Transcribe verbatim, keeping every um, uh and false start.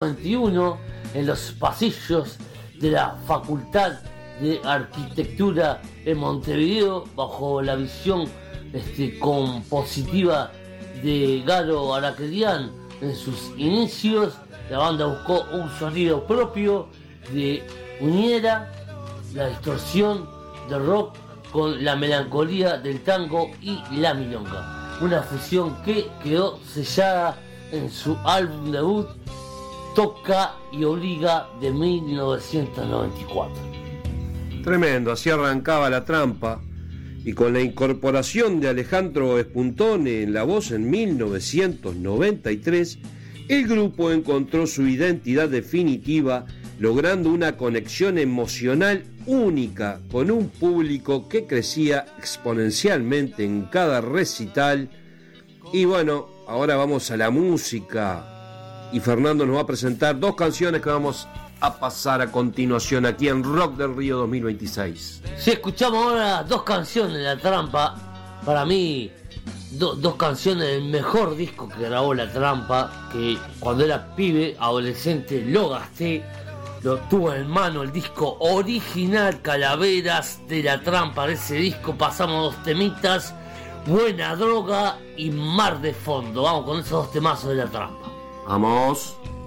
noventa y uno en los pasillos de la Facultad de Arquitectura en Montevideo, bajo la visión este, compositiva de Garo Araquerian. En sus inicios, la banda buscó un sonido propio de uniera la distorsión del rock con la melancolía del tango y la milonga, una fusión que quedó sellada en su álbum debut Toca y Obliga de mil novecientos noventa y cuatro. Tremendo, así arrancaba La Trampa, y con la incorporación de Alejandro Espuntone en la voz en mil novecientos noventa y tres, el grupo encontró su identidad definitiva, logrando una conexión emocional única con un público que crecía exponencialmente en cada recital. Y bueno, ahora vamos a la música, y Fernando nos va a presentar dos canciones que vamos a pasar a continuación aquí en Rock del Río dos mil veintiséis. Si escuchamos ahora dos canciones de La Trampa, para mí do, dos canciones del mejor disco que grabó La Trampa, que cuando era pibe, adolescente, lo gasté, lo tuve en mano, el disco original Calaveras de La Trampa. De ese disco pasamos dos temitas, Buena Droga y Mar de Fondo. Vamos con esos dos temazos de La Trampa. Vamos.